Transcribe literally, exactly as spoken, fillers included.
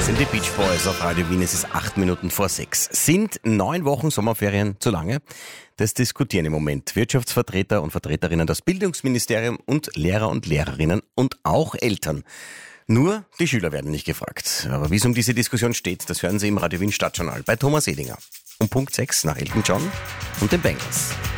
Sind die Beach Boys auf Radio Wien, es ist acht Minuten vor sechs. Sind neun Wochen Sommerferien zu lange? Das diskutieren im Moment Wirtschaftsvertreter und Vertreterinnen des Bildungsministeriums und Lehrer und Lehrerinnen und auch Eltern. Nur die Schüler werden nicht gefragt. Aber wie es um diese Diskussion steht, das hören Sie im Radio Wien Stadtjournal bei Thomas Edinger. Um Punkt sechs nach Elton John und den Bengals.